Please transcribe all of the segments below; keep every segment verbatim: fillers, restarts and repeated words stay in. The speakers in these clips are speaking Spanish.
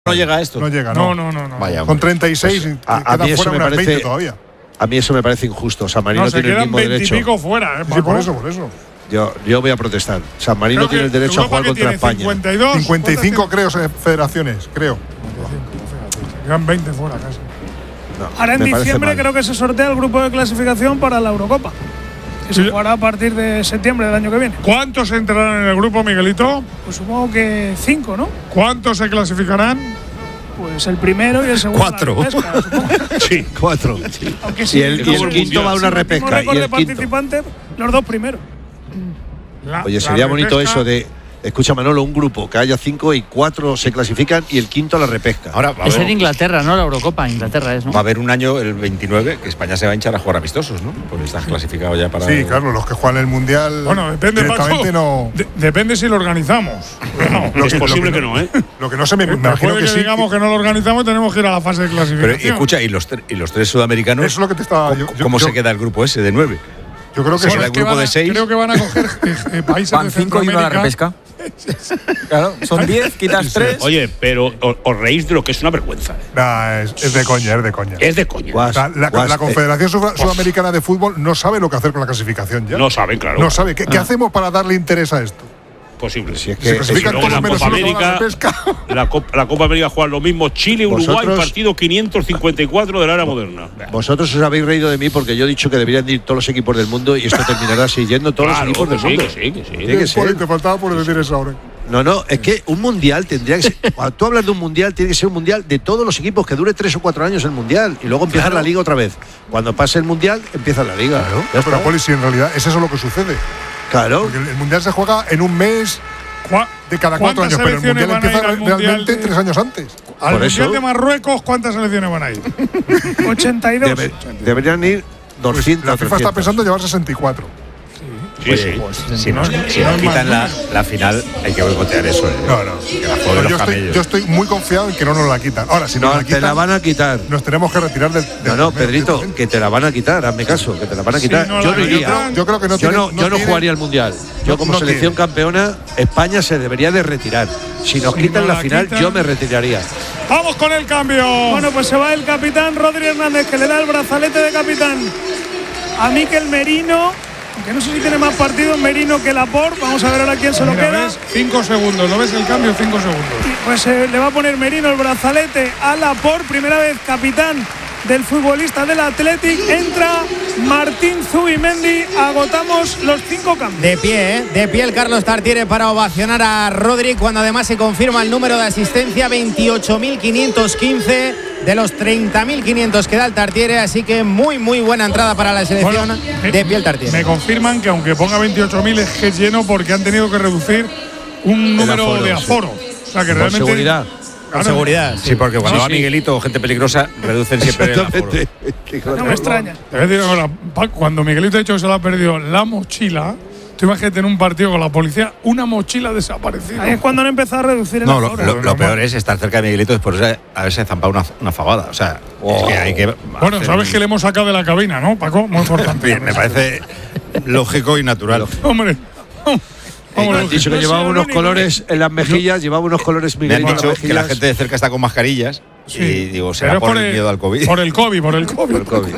No llega a esto. No llega, no. No, no, no. no. Vaya, con treinta y seis pues, a, a mí eso me parece todavía. A mí eso me parece injusto. San Marino no, tiene el mismo derecho. Se quedan veintipico fuera, ¿eh, sí, por eso, por eso. Yo, yo voy a protestar. San Marino tiene el derecho Europa a jugar contra España. cincuenta y dos, cincuenta y cinco creo federaciones, creo. Se quedan veinte fuera casi. No, Ahora en diciembre creo que se sortea el grupo de clasificación para la Eurocopa. Que se jugará a partir de septiembre del año que viene. ¿Cuántos entrarán en el grupo, Miguelito? Pues supongo que cinco, ¿no? ¿Cuántos se clasificarán? Pues el primero y el segundo. Cuatro. Repesca, sí, cuatro. Sí. Aunque sí, y el, y el quinto va a una si repesca. Y el de participante, los dos primeros. La, Oye, sería bonito eso de. Escucha, Manolo, un grupo que haya cinco y cuatro se clasifican y el quinto a la repesca. Ahora, es en Inglaterra, ¿no? La Eurocopa, Inglaterra es, ¿no? Va a haber un año, el veintinueve, que España se va a hinchar a jugar amistosos, ¿no? Porque están clasificados ya para. Sí, el... claro, los que juegan el mundial. Bueno, depende, directamente Paco, no. De, depende si lo organizamos. No, no es posible que no, que no, ¿eh? Lo que no se me, me imagino puede que, que sí. digamos que no lo organizamos, tenemos que ir a la fase de clasificación. Pero escucha, y los, y los tres sudamericanos. Eso es lo que te estaba. ¿Cómo, yo, ¿cómo yo, se queda el grupo ese de nueve? Yo creo que será el grupo a, de seis. Creo que van a coger eh, países van de cinco y uno a la repesca. Claro, son diez, quitas tres. Oye, pero os, os reís de lo que es una vergüenza. ¿eh? Nah, es, es de coña, es de coña. Es de coña. Guas, la, la, guas, la Confederación eh, Sudamericana de Fútbol no sabe lo que hacer con la clasificación ya. No saben, claro. No sabe. ¿Qué, ah. ¿qué hacemos para darle interés a esto? Posible. Si es que se clasifican todos la menos Copa América, la, la, Copa, la Copa América juega lo mismo Chile, Uruguay, partido quinientos cincuenta y cuatro de la era moderna. Vosotros os habéis reído de mí porque yo he dicho que deberían ir todos los equipos del mundo y esto terminará siguiendo todos claro, los equipos del sí, mundo. Que sí, que sí. Tiene que ser. Te faltaba por decir eso ahora. No, no, es que un mundial tendría que ser. Cuando tú hablas de un mundial, tiene que ser un mundial de todos los equipos, que dure tres o cuatro años el mundial y luego empieza claro. la liga otra vez. Cuando pase el mundial, empieza la liga. Claro. Ya, pero Poli, si en realidad es eso lo que sucede. Claro. Porque el mundial se juega en un mes de cada cuatro años, pero el mundial empieza realmente de, tres años antes. Al Por mundial eso, de Marruecos, ¿cuántas selecciones van a ir? ochenta y dos. Debe, deberían ir doscientos. Pues la FIFA está pensando en llevar sesenta y cuatro. Sí, sí. Pues, si nos si no quitan la, la final, hay que boicotear eso. ¿eh? No, no. no yo, estoy, yo estoy muy confiado en que no nos la quitan. Ahora, si no, nos la quitan, te la van a quitar. Nos tenemos que retirar del. del no, no, Pedrito, que te la van a quitar. Hazme caso, que te la van a quitar. Sí, no yo no iría. Yo creo que no. Yo tiene, no, no, yo no tiene, jugaría al mundial. Yo como no selección tiene. campeona, España se debería de retirar. Si nos si quitan no la, la final, quitan, yo me retiraría. Vamos con el cambio. Bueno, pues se va el capitán Rodri Hernández, que le da el brazalete de capitán a Mikel Merino. Que no sé si tiene más partidos Merino que Laporte. Vamos a ver ahora quién se lo Mira, queda. ¿ves? Cinco segundos, ¿lo ves el cambio? Cinco segundos. Pues eh, le va a poner Merino el brazalete a Laporte. Primera vez capitán del futbolista del Athletic. Entra Martín Zubimendi. Agotamos los cinco cambios. De pie, ¿eh? De pie el Carlos Tartiere para ovacionar a Rodri, cuando además se confirma el número de asistencia, veintiocho mil quinientos quince de los treinta mil quinientos que da el Tartiere, así que muy muy buena entrada para la selección. Bueno, de pie el Tartiere. Me confirman que aunque ponga veintiocho mil es que es lleno porque han tenido que reducir un número aforo, de aforo. Sí. O sea que Por realmente seguridad. Con seguridad. Sí, porque cuando sí, va sí. Miguelito o gente peligrosa, reducen siempre el aforo. No me extraña. Te voy a decir ahora, cuando Miguelito ha dicho que se le ha perdido la mochila, tú imagínate en un partido con la policía, una mochila desaparecida. Ahí es cuando han empezado a reducir el no, aforo. Lo, lo, lo peor es estar cerca de Miguelito después de haberse zampado una, una fabada. O sea, oh. es que hay que. Bueno, sabes un... que le hemos sacado de la cabina, ¿no, Paco? Muy importante. Bien, me parece lógico y natural. Hombre. Me han dicho que no llevaba unos colores en las mejillas, llevaba unos colores Me han dicho que la gente de cerca está con mascarillas sí. y digo, será por, por el miedo al COVID. Por el COVID, por el COVID. Por el COVID.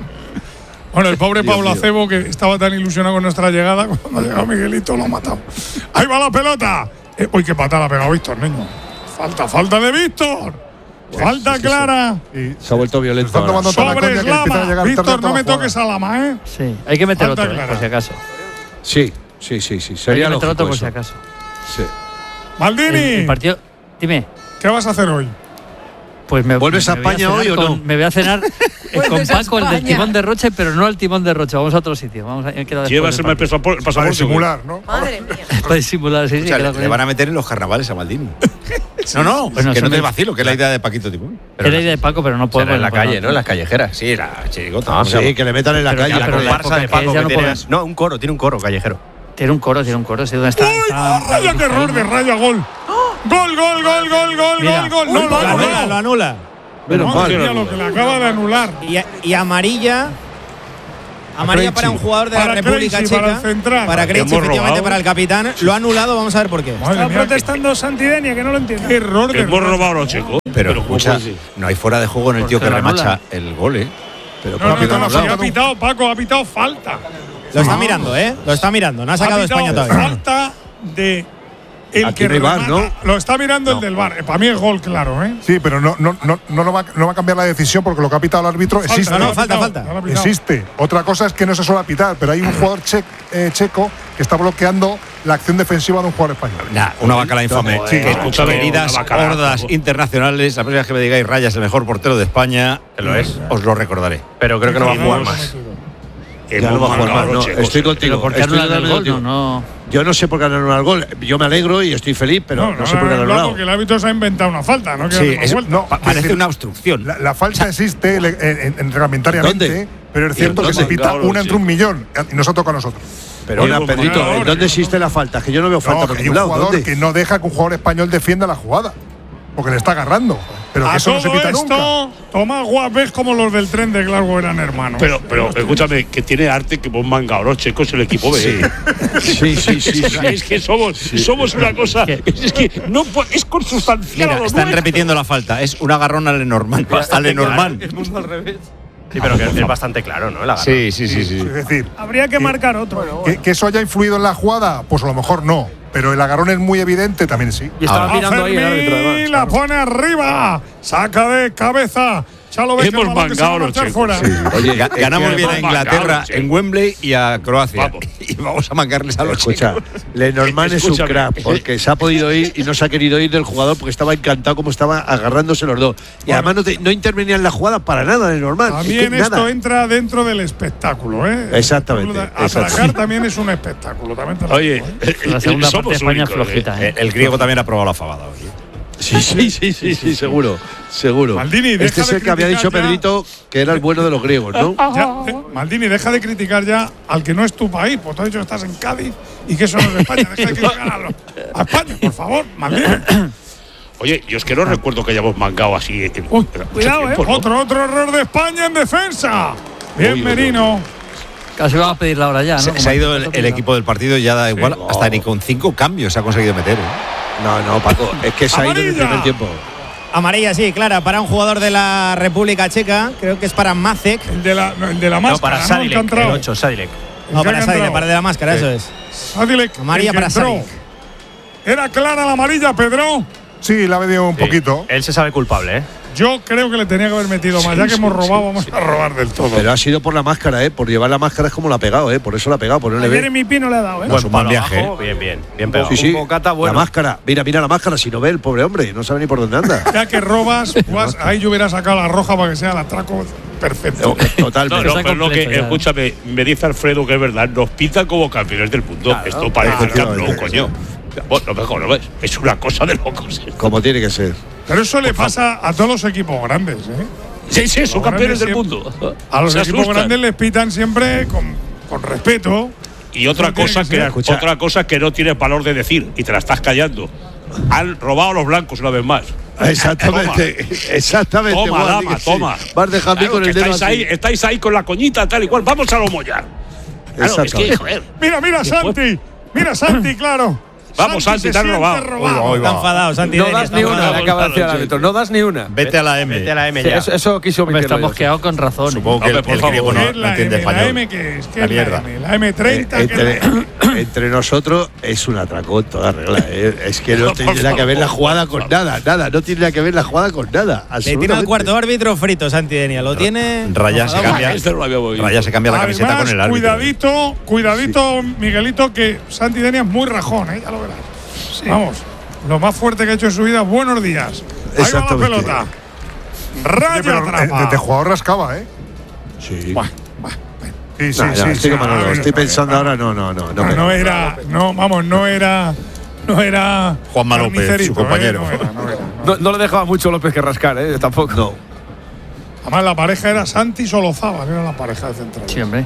Bueno, el pobre Dios Pablo Dios. Acebo, que estaba tan ilusionado con nuestra llegada, cuando llegó Miguelito lo ha matado. ¡Ahí va la pelota! Eh, uy, qué patada ha pegado Víctor, niño. Falta, falta de Víctor. Pues, falta sí, clara. Sí. Se ha vuelto violento. Sobre Lama. Víctor, no me toques a Lama, ¿eh? Sí, hay que meter falta otro, eh, por si acaso. Sí. Sí, sí, sí. Sería hay que meter otro por eso. si acaso. Sí. Maldini. El, el partido, dime. ¿Qué vas a hacer hoy? Pues me ¿Vuelves me a España hoy o con, no? Me voy a cenar con Paco, el del timón de Roche, pero no al timón de Roche. Vamos a otro sitio. Vamos a Llevas el pasaporte. Para disimular, ¿no? Madre mía. Para disimular, sí, sí. O sea, le, le van a meter en los carnavales a Maldini. No, no. Bueno, que no te vacilo, que es la idea de Paquito Timón. Es la idea de Paco, pero no podemos. En la calle, ¿no? En las callejeras. Sí, la chirigota. Ah, sí, que le metan en la calle. Pero el Barça de Paco. No, un coro, tiene un coro callejero. Tiene un coro, tiene un coro. ¿Dónde está? ¡Vaya qué error de Rayo! ¡Gol! ¡Gol, gol, gol, gol, gol, gol, gol! No, lo anula, lo anula. Pero no, lo que le acaba de anular. Y, y amarilla Amarilla para un jugador de para la República Krejci, Checa. Para el central. Para Krejci, efectivamente, para el capitán. Lo ha anulado, vamos a ver por qué. Está protestando Santidenia, que no lo entiende. Qué error que hemos robado a los checos. Pero, pero escucha, no hay fuera de juego en el tío que remacha el gol, ¿eh? Pero no, no, no, no, no, ha pitado, Paco, ha pitado falta. Lo está mirando, ¿eh? Lo está mirando. No ha sacado ha España todavía. Falta de el Aquí que no hay remata. bar, ¿no? Lo está mirando No. el del bar. Eh, para mí es gol, claro, ¿eh? Sí, pero no, no, no, no, no, va, no va a cambiar la decisión porque lo que ha pitado el árbitro Falta, existe. no, lo ha falta, pitado, falta. lo ha pitado. Existe. Otra cosa es que no se suele pitar, pero hay un jugador che, eh, checo que está bloqueando la acción defensiva de un jugador español. Nah, una bacala infame. Sí, que escúchame, heridas una bacala. gordas internacionales. La próxima vez que me digáis Raya es el mejor portero de España, lo es. os lo recordaré. Pero creo que no va a jugar Hemos más. metido. Ya no va a jugar más, no. Estoy contigo. Pero ¿por qué Estoy anulan el totalmente gol? No, contigo. no. Yo no sé por qué anularon el gol. Yo me alegro y estoy feliz, pero no, sé por qué lo han anulado. Porque el árbitro se ha inventado una falta, ¿no? Sí, es, No, pa- quiero parece decir, una obstrucción. La, la falta existe le- en, en- reglamentariamente, ¿Dónde? pero es cierto que ¿Dónde? se pita Claro, una entre sí. un millón y nos ha tocado a nosotros. Pero Oye, una, pues, Pedrito, jugador, ¿en ¿dónde ¿no? existe la falta? Que yo no veo falta No, por que hay ningún un lado. jugador ¿Dónde? que no deja que un jugador español defienda la jugada, porque le está agarrando. Pero que A eso no se todo pita esto, nunca. Tomás Guapés como los del tren de Glasgow eran hermanos. Pero, pero escúchame, que tiene arte que vos manga los checos el equipo B. Sí, sí, sí. sí. Es que somos, somos una cosa. Es que no po- es consustancial. a Mira, lo están nuestro. repitiendo la falta. Es un agarrón al Lenormand. Al Lenormand. El mundo al revés. Sí, pero que es bastante claro, ¿no? El agarrón. Sí, sí, sí, sí. Es decir, Habría que marcar otro. que, que eso haya influido en la jugada, pues a lo mejor no. Pero el agarrón es muy evidente, también sí. Y estaba Ahora. mirando ahí el árbitro, Fermín además. la claro. pone arriba, saca de cabeza. Ya lo ves que Hemos el balón que se va a mangado los marchar checos, fuera. sí. Oye, ga- ganamos que bien a hemos Inglaterra mangado, sí. en Wembley y a Croacia. Vamos. Y vamos a mangarles a los Escucha, chicos. Lenormand es un Escúchame. crack porque se ha podido ir y no se ha querido ir del jugador porque estaba encantado como estaba agarrándose los dos. Y Bueno. además no, te- no intervenía en la jugada para nada, Lenormand. Es que También esto nada. entra dentro del espectáculo, ¿eh? Exactamente, Atracar exactamente. también es un espectáculo. También te lo Oye, digo, ¿eh? La segunda somos parte de España es únicos, flojita, ¿eh? ¿eh? El, el griego también ha probado la fabada hoy. Sí, sí, sí, sí, sí, seguro, seguro. Maldini, deja este es de el que había criticar dicho ya. Pedrito que era el bueno de los griegos, ¿no? Ya, de- Maldini, deja de criticar ya al que no es tu país. Pues tú has dicho que estás en Cádiz y que eso no es de España. Deja de criticar a, los- a España, por favor, Maldini. Oye, yo es que no recuerdo que hayamos mangado así. en- Uy, en mucho cuidado, tiempo, ¿no? Otro, otro error de España en defensa. Bien, Uy, uy, Merino. Casi vamos a pedir la hora ya, ¿no? Se, se ha ido el, el equipo del partido y ya da igual. Hasta ni con cinco cambios se ha conseguido meter. ¿eh? No, no, Paco, es que se ha ido en el Amarilla. primer tiempo. Amarilla, sí, clara, para un jugador de la República Checa. Creo que es para Macek. El de la, no, el de la No, máscara, para ¿no? El que ha Sadilek, el entrado. ocho, Sadilek. No, El que para ha Sadilek, entrado. para el de la máscara, eso es. Sadilek, Amarilla el que para entró. Sadilek. Era clara la amarilla, Pedro. Sí, la ha venido un Sí. poquito. Él se sabe culpable, ¿eh? Yo creo que le tenía que haber metido más. Ya que hemos robado, vamos a robar del todo. Pero ha sido por la máscara, ¿eh? Por llevar la máscara es como la ha pegado, ¿eh? Por eso la ha pegado, por no le Ayer ve. en mi pino le ha dado, ¿eh? Bueno, un buen viaje. Abajo, bien, bien. Bien pegado. Sí, sí. Un bocata La bueno. máscara, mira, mira la máscara, si no ve el pobre hombre, no sabe ni por dónde anda. Ya que robas, pues, ahí yo hubiera sacado la roja para que sea el atraco perfecto. No, Totalmente. no, Está pero lo que, completo ya. escúchame, me dice Alfredo que es verdad, nos pintan como campeones del mundo. Esto parece el Camp Nou, coño. Bueno, mejor no ves, es una cosa de locos. Como tiene que ser. Pero eso le pasa a todos los equipos grandes, ¿eh? Sí, sí, son Los campeones grandes del siempre- mundo. A los Se equipos asustan. grandes les pitan siempre con, con respeto. Y otra Eso tiene cosa que que, ser. Escucha. otra cosa que no tienes valor de decir y te la estás callando. Han robado a los blancos una vez más. Exactamente, exactamente. Toma, Guau, dama, di que sí. toma. Vas dejando Claro, con que el dedo estáis ahí, así. estáis ahí con la coñita tal y cual. Vamos a lo mollar. Claro, es que, Exactamente. joder. Mira, mira, Después- Santi. Mira, Santi, claro. Vamos, Santi, se te han siente robado. Está enfadado, Santi. No Deni, das está ni enfadado. una, Vamos, acaba de decir el vamos, árbitro. No das ni una. Vete a la M. Vete a la M Sí, ya. eso, eso quiso Hombre, Mikel estamos Oyarzún. quedados con razón. Supongo que Hombre, el, por el favor. griego ¿Qué no, es no la entiende M? ¿La español. M qué es? ¿Qué La es la mierda. M? ¿La M treinta? Eh, ¿Qué es la entre, M? entre nosotros es un atracón toda regla. ¿eh? Es que no Por tiene nada que ver la favor, jugada por con nada, nada. No tiene nada que ver la jugada con nada. Le tira el absolutamente. cuarto árbitro frito, Santi Denia. Lo tiene. Raya se enfadado. cambia. Este no lo había oído. Raya se cambia la camiseta Además, con el árbitro. cuidadito, cuidadito, Miguelito, que Santi Denia es muy rajón, ¿eh? Ya lo verás. Vamos, lo más fuerte que ha hecho en su vida. Buenos días. Ahí va la Exactamente. pelota. Sí, Raya pero, eh, atrapa. de, de jugador rascaba, ¿eh? Sí. Buah, buah. Sí, sí, No, no, sí. estoy, sí. con Manolo, Ah, estoy no, pensando no, ahora, no, no, no. No, No, me- no era, no, vamos, no era, no era Juanma López, carnicerito, su compañero. ¿eh? No era, no era, no. No, no le dejaba mucho López que rascar, ¿eh? Tampoco. no. Además, la pareja era Santi Solozábal, era la pareja de central. Sí, hombre.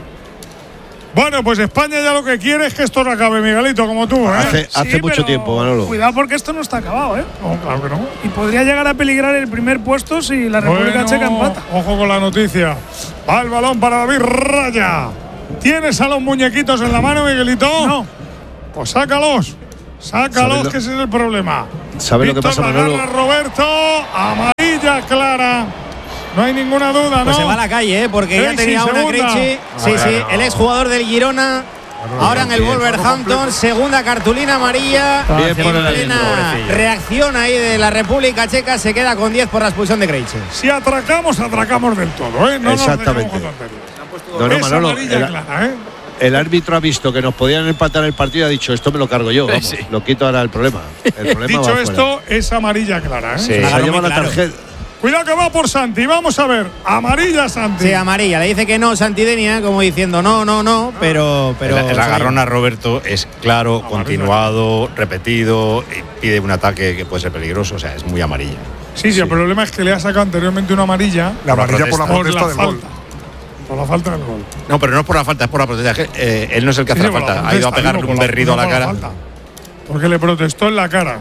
Bueno, pues España ya lo que quiere es que esto no acabe, Miguelito, como tú, ¿eh? Hace, hace Sí, mucho pero tiempo, Manolo. Cuidado porque esto no está acabado, ¿eh? No, claro que no. Y podría llegar a peligrar el primer puesto si la República Bueno, Checa empata. Ojo con la noticia. Va el balón para David Raya. ¿Tienes a los muñequitos en la mano, Miguelito? No. Pues sácalos. Sácalos, lo- que ese es el problema. ¿Sabe lo que Víctor pasa, la Manolo? agarra Roberto, amarilla clara. No hay ninguna duda, ¿no? Pues se va a la calle, ¿eh? Porque ya Krejci, tenía una segunda. Krejci. Sí, sí, el exjugador del Girona. Ahora en el Wolverhampton, segunda cartulina amarilla. Bien por el Plena pobrecillo. reacción ahí de la República Checa, se queda con diez por la expulsión de Krejci. Si atracamos, atracamos del todo, ¿eh? No nos Exactamente. dejemos con tonterías. No, no, Es Manolo. amarilla El, clara, ¿eh? el árbitro ha visto que nos podían empatar el partido y ha dicho, esto me lo cargo yo. Vamos, Sí. Lo quito ahora el problema. El problema Dicho va esto, es amarilla clara, ¿eh? Sí. fuera. Se ha Agarró llevado muy la claro. tarjeta. Cuidado que va por Santi. Vamos a ver. Amarilla Santi. Sí, amarilla. Le dice que no Santidenia, como diciendo no, no, no, pero. pero el, el agarrón a Roberto es claro, continuado, repetido, y pide un ataque que puede ser peligroso, o sea, es muy amarilla. Sí, sí, el problema es que le ha sacado anteriormente una amarilla La amarilla por la por protesta la del gol. falta. Por la falta del gol. No, pero no es por la falta, es por la protesta. Es que, eh, él no es el que hace Sí, la por falta, ha protesta, ido a pegarle digo, un por berrido a no la por cara. falta. Porque le protestó en la cara.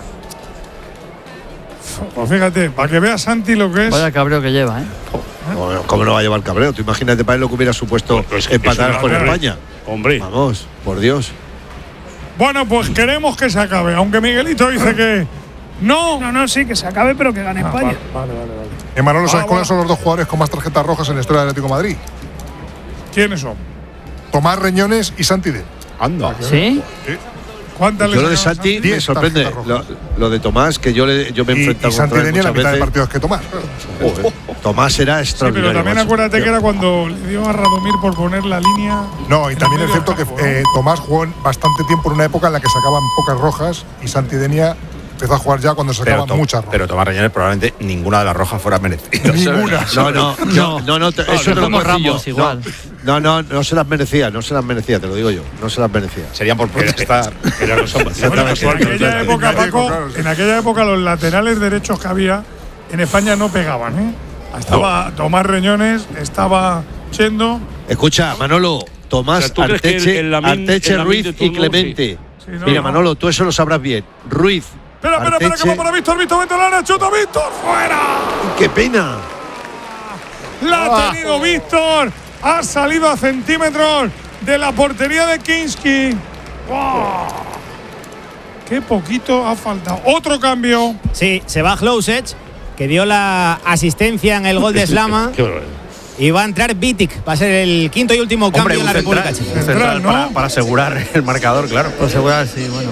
Pues fíjate, para que vea Santi lo que es. Vaya cabreo que lleva, ¿eh? Bueno, ¿cómo no va a llevar cabreo? Tú imagínate para él lo que hubiera supuesto Pues es que empatar es una con cara. España. Hombre. Vamos, por Dios. Bueno, pues queremos que se acabe. Aunque Miguelito dice que no. No, no, sí, que se acabe, pero que gane España. Vale, vale, vale. En Manolo, ¿sabes Ah, cuáles bueno. son los dos jugadores con más tarjetas rojas en la historia del Atlético de Madrid? ¿Quiénes son? Tomás Reñones y Santi De. Anda. ¿Sí? ¿Cuántas Yo le lo de sacaron a Santi me Diez sorprende. tarjetas Lo, rojas. lo de Tomás, que yo, le, yo me he Y, enfrentado y Santi contra él tenía la muchas mitad de veces. partidos que Tomás. Joder, Tomás era Sí, pero extraordinario. también macho. acuérdate que era cuando le dio a Radomir por poner la línea. No, y en también el es medio cierto que campo, ¿no? eh, Tomás jugó en bastante tiempo en una época en la que sacaban pocas rojas y Santi Denia empezó a jugar ya cuando Pero, sacaban to- muchas rojas. pero Tomás Reñones probablemente ninguna de las rojas fuera merecida. Ninguna. No, no, no, no, no, te- No, eso no te lo como puedo decir Ramos, yo. igual. No, no, no, no se las merecía, no se las merecía, te lo digo yo. No se las merecía. Sería por protestar. Era cosa Bueno, Exactamente. en aquella época, Paco, claro, sí. en aquella época los laterales derechos que había en España no pegaban, ¿eh? Estaba Tomás Reñones, estaba Chendo. Escucha, Manolo, Tomás, O sea, ¿tú crees que Arteche, el- el Lamin- Arteche, el Lamin Ruiz de y turno, Clemente. Sí, no, Mira, no. Manolo, tú eso lo sabrás bien. Ruiz. Espera, espera, espera, que Arteche- va para Víctor, Víctor, Víctor, la área, chuta, Víctor, fuera. ¡Qué pena! La ha tenido Víctor, ha salido a centímetros de la portería de Kinski. ¡Wow! Qué poquito ha faltado. Otro cambio. Sí, se va Hlousech, que dio la asistencia en el gol de Slama. Qué barbaridad. Y va a entrar Vitic. Va a ser el quinto y último cambio en la República Checa. Central, central ¿no? para, para asegurar el marcador, claro. Por asegurar, sí, bueno.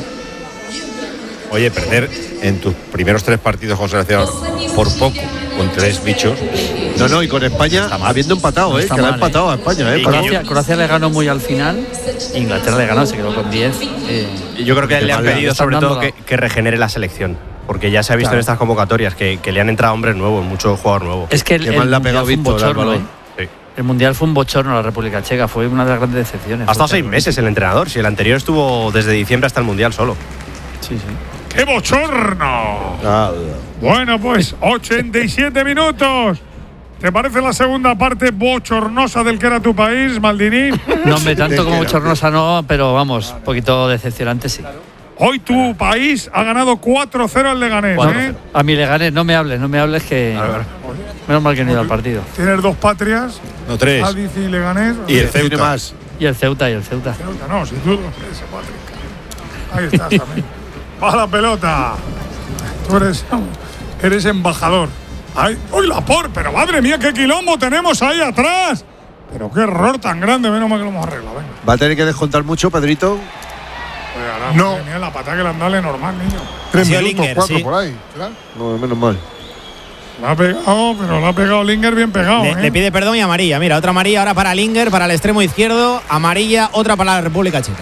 Oye, perder en tus primeros tres partidos con selección por poco, con tres bichos. No, no, y con España Está mal. habiendo empatado, No ¿eh? está Que la ha mal, empatado a España, ¿eh? Y Para- Croacia, Croacia le ganó muy al final. Inglaterra le ganó, se quedó con diez. Eh, Y yo creo que le han Vale, pedido están sobre todo dando que, que regenere la selección. Porque ya se ha visto Claro. en estas convocatorias que, que le han entrado hombres nuevos, mucho jugador nuevo. es que el, Qué el mal le ha mundial pegado fue un Víctor al bochorno, balón. ¿eh? Sí. El mundial fue un bochorno a la República Checa, fue una de las grandes decepciones. Ha estado Fue seis terrible. meses el entrenador, si el anterior estuvo desde diciembre hasta el Mundial solo. Sí, sí. ¡Qué bochorno! Ah, Bueno, pues ochenta y siete minutos. ¿Te parece la segunda parte bochornosa del que era tu país, Maldini? No, hombre, tanto como Era. bochornosa no, pero vamos, un poquito decepcionante, sí. Hoy tu país ha ganado cuatro cero al Leganés, Bueno, ¿eh? a mí Leganés, no me hables, no me hables que. Menos mal que no he ido al partido. Tienes dos patrias, No, tres. Cádiz y Leganés. Y el tiene Ceuta. más. Y el Ceuta, y el Ceuta. Ceuta, no, si tú eres Patrick. Ahí estás también. Va la pelota. Tú eres, eres embajador. Ay, ¡uy, la por! Pero madre mía, qué quilombo tenemos ahí atrás. Pero qué error tan grande, menos mal que lo hemos arreglado. Venga. ¿Va a tener que descontar mucho, Pedrito? Oye, ahora, No. madre mía, la patada que le han dado normal, niño. Tres Ha sido minutos, Linger, cuatro sí. por ahí. ¿será? No, menos mal. La ha pegado, pero la ha pegado Linger bien pegado. Le, ¿eh? le pide perdón y amarilla. Mira, otra amarilla ahora para Linger, para el extremo izquierdo. Amarilla, otra para la República Checa.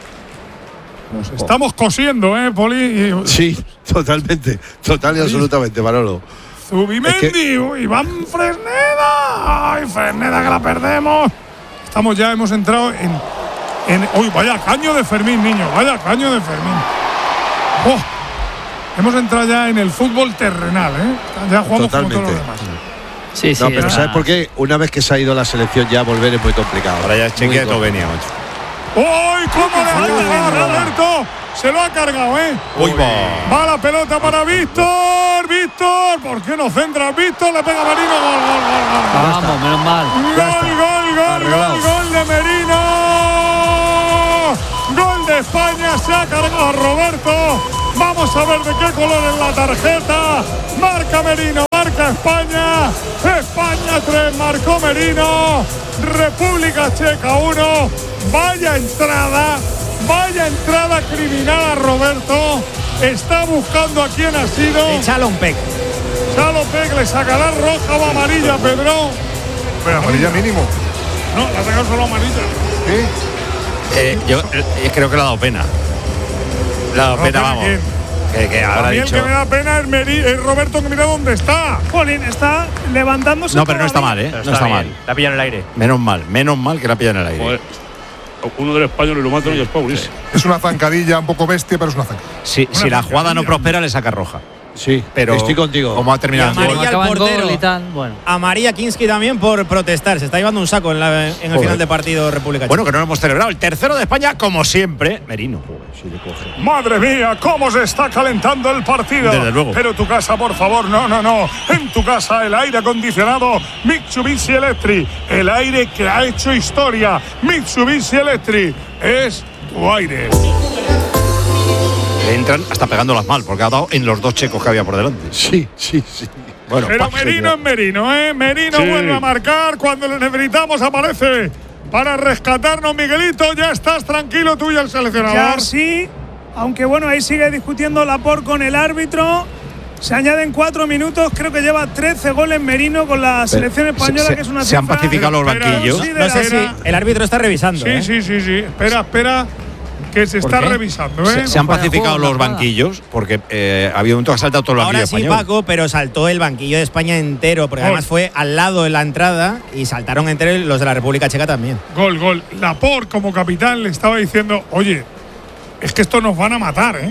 Nos estamos cosiendo, ¿eh, Poli? Y Sí, totalmente. Total y absolutamente, Manolo. Zubimendi, Es que- uy, Iván Fresneda. Ay, Fresneda que la perdemos. Estamos ya, hemos entrado en, en. Uy, vaya caño de Fermín, niño. Vaya caño de Fermín. Oh, hemos entrado ya en el fútbol terrenal, ¿eh? Ya jugamos como todos los Totalmente. demás. Sí, sí. No, pero era- ¿sabes por qué? Una vez que se ha ido la selección ya volver es muy complicado. Ahora ya es Chequia y Muy Eslovenia, macho. ¡Uy, cómo le ha cargado Roberto! Se lo ha cargado, ¿eh? Uy, va. Va la pelota para Víctor. Víctor, ¿por qué no centra Víctor? Le pega Marino. Gol, gol, gol, gol. Vamos, menos mal. Gol, gol, gol, gol, gol de Merino. color en la tarjeta. Marca Merino, marca España. España tres, marcó Merino. República Checa uno. Vaya entrada, vaya entrada criminal a Roberto. Está buscando a quién ha sido. Chalompec. Chalompec le sacará roja o amarilla, Pedro. Pero amarilla mínimo. No, le ha sacado solo amarilla. ¿Sí? Eh, yo eh, creo que le ha dado pena. Le ha dado No, pena, pena vamos. quién. Que, que A habrá mí el dicho. que me da pena es, Meri, es Roberto, que mira dónde está. Jolín, está levantándose. No, pero no está todavía. mal, ¿eh? Pero No está está mal. bien, la pilla en el aire. Menos mal, menos mal que la pilla en el aire. Joder, uno del español y lo matan y es Paulis. Es una zancadilla un poco bestia, pero es una zancadilla. Si, si la jugada no prospera, le saca roja. Sí, Pero estoy contigo. como ha terminado Y el gol, amarilla Acaba al en gol portero. y tal, bueno. A María Kinski también por protestar. Se está llevando un saco en, la- en el Joder. final de partido República Checa. bueno, que no lo hemos celebrado. El tercero de España, como siempre, Merino. Si le coge. Madre mía, cómo se está calentando el partido. Desde luego. Pero tu casa, por favor, no, no, no. En tu casa, el aire acondicionado Mitsubishi Electric. El aire que ha hecho historia. Mitsubishi Electric es tu aire. Le entran hasta pegándolas mal, porque ha dado en los dos checos que había por delante. Sí, sí, sí. Bueno, Pero pa- Merino es Merino, ¿eh? Merino Sí. vuelve a marcar. Cuando le necesitamos, aparece para rescatarnos, Miguelito. Ya estás tranquilo tú y el seleccionador. Ya sí, aunque bueno, ahí sigue discutiendo Laporte con el árbitro. Se añaden cuatro minutos, creo que lleva trece goles Merino con la selección española, se- que es una se han cifra pacificado los Espera, banquillos. sí, de No la sé si era. el árbitro está revisando. Sí, ¿eh? sí, sí, sí. Espera, espera, que se está qué? revisando, ¿eh? Se, se han fuera de pacificado juego, los la jugada. banquillos, porque eh, había un momento que ha saltado todo el banquillo Ahora sí, español. Paco, pero saltó el banquillo de España entero, porque Gol. además fue al lado de la entrada y saltaron entre los de la República Checa también. Gol, gol. Laporte, como capitán, le estaba diciendo, oye, es que estos nos van a matar, ¿eh?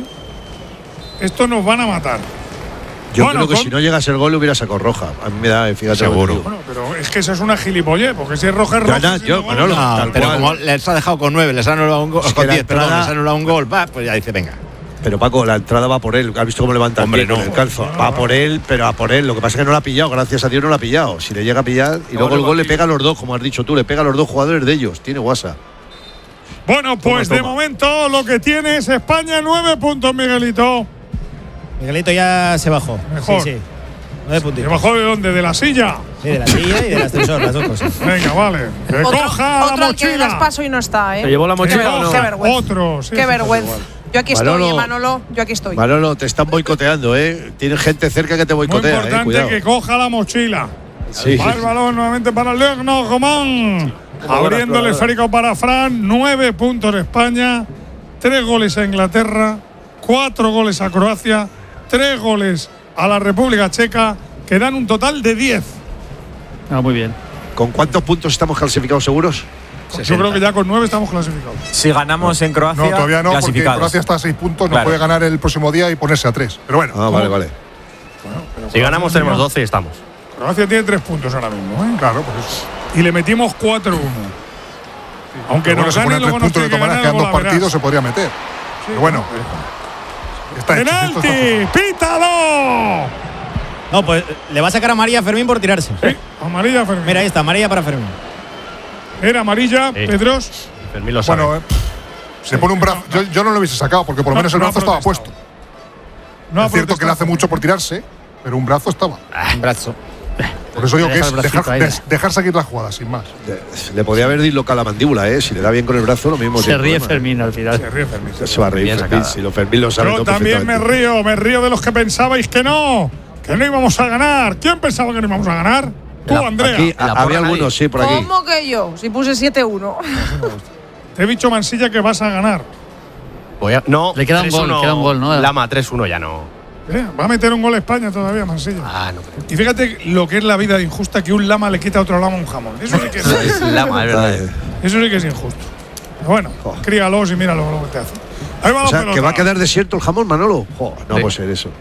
Estos nos van a matar. Yo Bueno, creo que con- si no llegase el gol le hubiera sacado roja. A mí me da, fíjate. Seguro. lo que te digo. Bueno, pero es que eso es una gilipollez, porque si es roja es Ya, roja. ya, si yo, no, gol, Manolo, no. Ah, tal pero cual. como les ha dejado con nueve, les han anulado un gol, Es que con la diez, perdón, entrada- les han anulado un gol, va, pues ya dice, venga. Pero Paco, la entrada va por él. ¿Has visto cómo levanta Hombre, el pie con no. el calzo? Va por él, pero a por él. Lo que pasa es que no lo ha pillado. Gracias a Dios no lo ha pillado. Si le llega a pillar y luego el gol le pega a los dos, como has dicho tú, le pega a los dos jugadores de ellos. Tiene guasa. Bueno, pues Toma, de toma. momento lo que tiene es España nueve puntos, Miguelito. Miguelito ya se bajó. Mejor. Sí, sí. Nueve ¿Se puntitos. bajó de dónde? ¿De la silla? Sí, de la silla y del ascensor, las dos cosas. Venga, vale. Que Otro, coja la otro al que las mochila. paso y no está, ¿eh? ¿Se llevó la Que mochila o no? coja Qué vergüenza. Otro. sí, Qué sí, vergüenza. Yo aquí estoy, Manolo. eh, Manolo. Yo aquí estoy. Manolo, te están boicoteando, ¿eh? Tienes gente cerca que te Muy boicotea, ¿eh? importante Cuidado. que coja la mochila. Sí. Va el balón nuevamente para el León Román. Abriendo el esférico para Fran. Nueve puntos España. Tres goles a Inglaterra. Cuatro goles a Croacia. Tres goles a la República Checa. Que dan un total de diez. Ah, muy bien. ¿Con cuántos puntos estamos clasificados seguros? Yo creo que ya con nueve estamos clasificados. Si ganamos en Croacia, No, todavía no, porque clasificados. Croacia está a seis puntos, no Claro. puede ganar el próximo día y ponerse a tres. Pero bueno, Ah, vale, vale. Si ganamos tenemos doce y estamos. Croacia tiene tres puntos ahora mismo, ¿eh? claro, pues Y le metimos cuatro uno. Aunque bueno, nos se gane, ponen tres luego nos puntos de tiene que todas maneras, ganar quedan algo, dos la verás. partidos, se podría meter. Pero bueno, está hecho, esto está ¡Penalti! ¡Pítalo! No, pues le va a sacar a María Fermín por tirarse. Sí, amarilla Fermín. Mira, ahí está, amarilla para Fermín. Era amarilla, Sí. Pedros. Fermín lo sabe. Bueno, eh, se pone un brazo. Yo, yo no lo hubiese sacado porque por lo No, menos el no ha brazo estaba protestado. puesto. No ha es cierto que le hace protestado. mucho por tirarse, pero un brazo estaba. Un brazo. Por eso digo que Deja es el bracito dejar, ahí. des- dejar seguir la jugada, sin más. Le- Le podía haber dislocado la mandíbula, ¿eh? Si le da bien con el brazo, lo mismo. Se tiene ríe problema, Fermín al final. Se ríe Fermín. ¿eh? Se va a reír Bien Fermín. sacada. Si lo Fermín lo sabe Yo todo también me perfectamente. río, me río de los que pensabais que no, que no íbamos a ganar. ¿Quién pensaba que no íbamos a ganar? Tú, La- Andrea. Aquí La a- porra había nadie. algunos, sí, por aquí. ¿Cómo que yo? Si puse siete uno. Te he dicho, Mansilla, que vas a ganar. Voy a- no, Le queda un gol, tres uno, queda un gol, ¿no? Lama, tres uno ya no. Eh, Va a meter un gol a España todavía, Mansilla. Ah, no creo. Y fíjate lo que es la vida de injusta, que un lama le quita a otro lama un jamón. Eso sí que es, Es Lama, es verdad. Eh, eso sí que es injusto. Pero bueno, críalos y míralo lo que te hace. Ahí va O la sea, pelota. que va a quedar desierto el jamón, Manolo. Jo, no Sí. puede ser eso.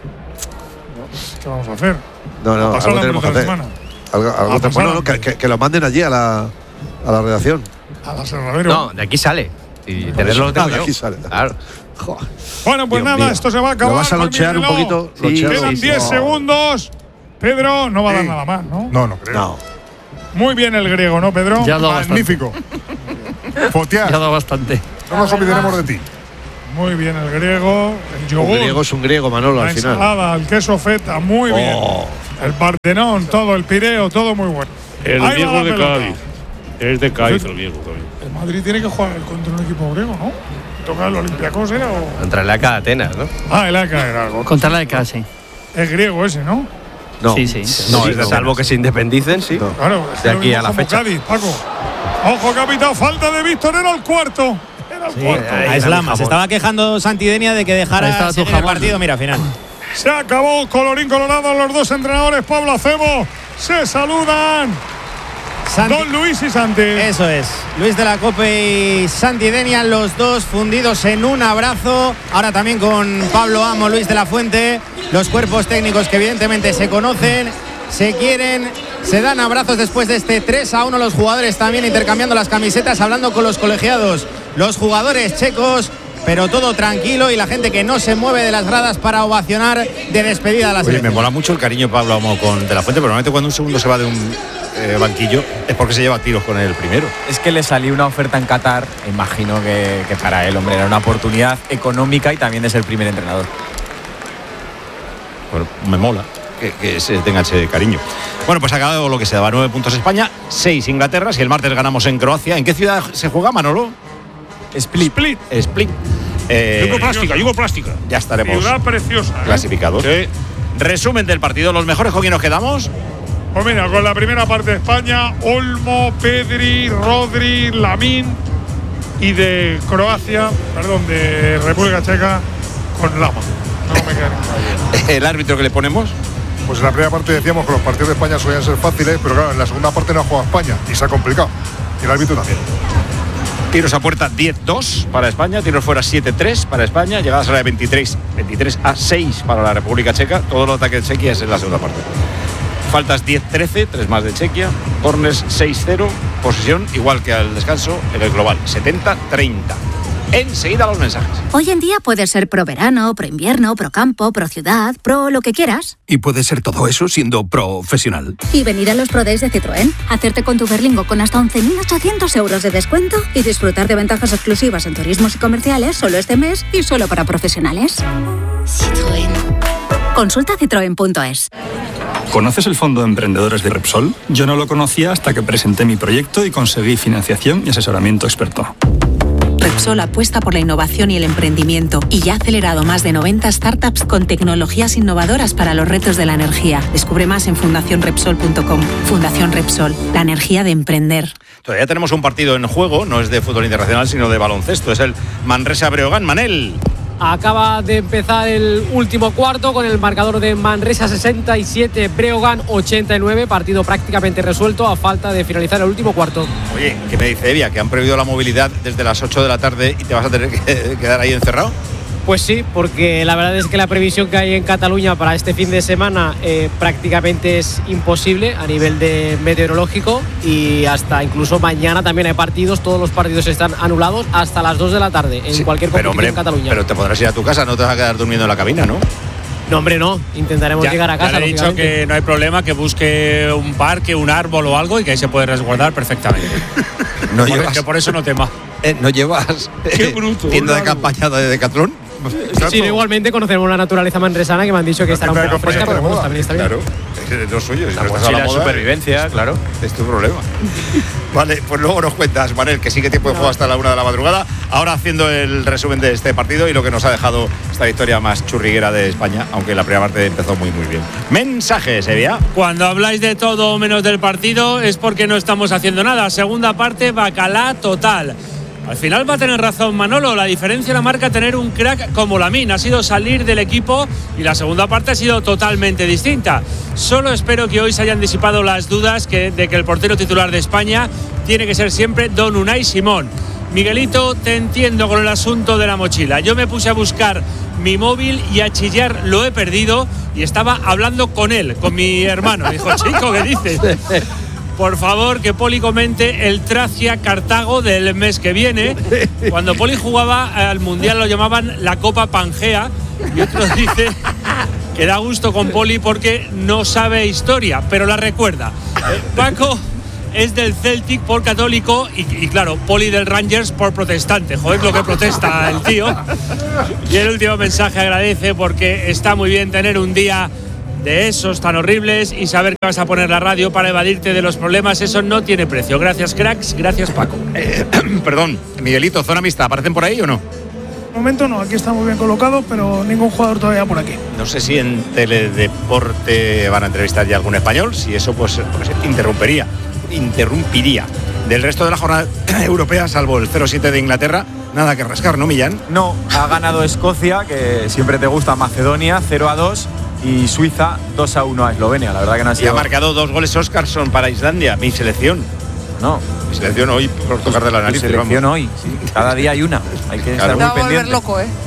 ¿Qué vamos a hacer? No, no, Pasar algo la tenemos que pelota hacer. encima. Algo, algo Ah, te- pasar bueno, la no, que, pelota. que- que lo manden allí a la, a la redacción. A la Serradero. No, de aquí sale. Y tenerlo lo tengo Ah, de yo. aquí sale. Claro. Jo. Bueno, pues Dios nada, mío. esto se va a acabar. ¿Lo vas a con mi lonchear un reloj. poquito? Sí, Lonchearlo. Quedan sí, diez sí. segundos. Pedro no va a dar Sí. nada más, ¿no? No, no creo. No. Muy bien el griego, ¿no, Pedro? Ya ha dado bastante. Magnífico. Fotear, Ya ha dado bastante. no nos olvidaremos de ti. Muy bien el griego, el yogur. Un griego es un griego, Manolo, la al final. ensalada, el queso feta, muy Oh. bien. El Partenón, todo, el Pireo, todo muy bueno. El Ahí griego va la de pelota. Cádiz. Es de Cádiz el griego también. El Madrid tiene que jugar contra un equipo griego, ¿no? ¿Toca el Olympiacos era o...? Contra el A C A Atenas, ¿no? Ah, el A C A era algo. Contra la de casi. Es griego ese, ¿no? No. Sí, sí. No, Sí, es de no. salvo que se independicen, sí. No. Claro, es De lo aquí mismo a la como fecha. Cádiz, Paco. Ojo, capitán, falta de Víctor, era el cuarto. Era el cuarto. ahí A Islam, dame se jamón. estaba quejando Santidenia de que Ahí dejara estaba tu seguir el jamón. partido. Mira, final. Se acabó, colorín colorado, los dos entrenadores, Pablo Acebo, se saludan. Santi- Don Luis y Santi. Eso es. Luis de la Cope y Santidenia, los dos fundidos en un abrazo. Ahora también con Pablo Amo, Luis de la Fuente. Los cuerpos técnicos que evidentemente se conocen, se quieren, se dan abrazos después de este tres a uno. Los jugadores también intercambiando las camisetas, hablando con los colegiados. Los jugadores checos, pero todo tranquilo y la gente que no se mueve de las gradas para ovacionar de despedida a la Oye, me selección. mola mucho el cariño Pablo Amo con De la Fuente, pero normalmente cuando un segundo se va de un eh, banquillo es porque se lleva tiros con el primero. Es que le salió una oferta en Qatar, imagino que, que para él, hombre, era una oportunidad económica y también de ser primer entrenador. Bueno, me mola que, que se tenga ese cariño. Bueno, pues ha acabado lo que se daba, nueve puntos España, seis Inglaterra. Si el martes ganamos en Croacia, ¿en qué ciudad se juega, Manolo? Split. Split. Split. Eh, Yugoplástica, Yugoplástica. ya estaremos Ciudad preciosa. ¿eh? clasificados. Sí. Resumen del partido, los mejores con quién nos quedamos. Pues mira, con la primera parte de España, Olmo, Pedri, Rodri, Lamín, y de Croacia, perdón, de República Checa, con Lama. No me queda ninguna. El árbitro que le ponemos. Pues en la primera parte decíamos que los partidos de España solían ser fáciles, pero claro, en la segunda parte no ha jugado España y se ha complicado. Y el árbitro también. Tiros a puerta diez dos para España, tiros fuera siete tres para España, llegadas a la de veintitrés a seis para la República Checa. Todo el ataque de Chequia es en la segunda parte. Faltas diez trece, tres más de Chequia. Corners seis cero, posesión igual que al descanso en el global, setenta treinta. Enseguida los mensajes. Hoy en día puedes ser pro verano, pro invierno, pro campo, pro ciudad, pro lo que quieras. Y puede ser todo eso siendo profesional. Y venir a los Pro Days de Citroën, hacerte con tu Berlingo con hasta once mil ochocientos euros de descuento y disfrutar de ventajas exclusivas en turismos y comerciales solo este mes y solo para profesionales. Citroën. Consulta citroen punto es. ¿Conoces el Fondo de Emprendedores de Repsol? Yo no lo conocía hasta que presenté mi proyecto y conseguí financiación y asesoramiento experto. Repsol apuesta por la innovación y el emprendimiento y ya ha acelerado más de noventa startups con tecnologías innovadoras para los retos de la energía. Descubre más en fundación repsol punto com. Fundación Repsol, la energía de emprender. Todavía tenemos un partido en juego, no es de fútbol internacional, sino de baloncesto. Es el Manresa Breogán. Manel. Acaba de empezar el último cuarto con el marcador de Manresa sesenta y siete, Breogán ochenta y nueve, partido prácticamente resuelto a falta de finalizar el último cuarto. Oye, ¿qué me dice Evia? ¿Que han prohibido la movilidad desde las ocho de la tarde y te vas a tener que quedar ahí encerrado? Pues sí, porque la verdad es que la previsión que hay en Cataluña para este fin de semana eh, prácticamente es imposible a nivel de meteorológico y hasta incluso mañana también hay partidos, todos los partidos están anulados hasta las dos de la tarde en Sí, cualquier pero, competición hombre, en Cataluña. Pero te podrás ir a tu casa, no te vas a quedar durmiendo en la cabina, ¿no? No, hombre, no. Intentaremos Ya, llegar a casa. ya le he dicho lógicamente. que no hay problema, que busque un parque, un árbol o algo y que ahí se puede resguardar perfectamente. No Por- llevas- que por eso no tema. Eh, ¿No llevas Qué bruto, tienda de un campaña de Decathlon? Sí, igualmente conocemos la naturaleza manresana que me han dicho que estará un poco fresca, pero bueno, también está bien. Claro, es lo suyo. Si La no estás a mochila de moda, supervivencia, es- claro. Es tu problema. Vale, pues luego nos cuentas, Manel, que sí que tiempo de juego hasta la una de la madrugada. Ahora haciendo el resumen de este partido y lo que nos ha dejado esta victoria más churriguera de España, aunque la primera parte empezó muy, muy bien. Mensajes, Evia. Cuando habláis de todo menos del partido es porque no estamos haciendo nada. Segunda parte, bacalá total. Al final va a tener razón Manolo, la diferencia la marca tener un crack como Lamín, ha sido salir del equipo y la segunda parte ha sido totalmente distinta. Solo espero que hoy se hayan disipado las dudas que, de que el portero titular de España tiene que ser siempre Don Unai Simón. Miguelito, te entiendo con el asunto de la mochila. Yo me puse a buscar mi móvil y a chillar lo he perdido y estaba hablando con él, con mi hermano. Dijo, chico, ¿qué dices? Por favor, que Poli comente el Tracia-Cartago del mes que viene. Cuando Poli jugaba al Mundial lo llamaban la Copa Pangea y otro dice que da gusto con Poli porque no sabe historia, pero la recuerda. Eh, Paco, es del Celtic por católico y, y claro, Poli del Rangers por protestante. Joder, lo que protesta el tío. Y el último mensaje agradece porque está muy bien tener un día de esos tan horribles y saber que vas a poner la radio para evadirte de los problemas, eso no tiene precio. Gracias, cracks. Gracias, Paco. Eh, perdón, Miguelito, zona mixta, ¿aparecen por ahí o no? De momento no, aquí está muy bien colocado, pero ningún jugador todavía por aquí. No sé si en Teledeporte van a entrevistar ya algún español, si eso pues, pues interrumpiría, interrumpiría. Del resto de la jornada europea, salvo el cero siete de Inglaterra, nada que rascar, ¿no, Millán? No, ha ganado Escocia, que siempre te gusta, Macedonia, cero a dos, y Suiza, dos a uno a Eslovenia. La verdad que no ha sido... Y ha marcado dos goles Óscarson para Islandia, mi selección. No. Mi selección hoy, por tocar de la nariz. Mi selección vamos. hoy, sí. Cada día hay una. Hay que Claro. estar Te va muy a volver pendiente. loco, ¿eh?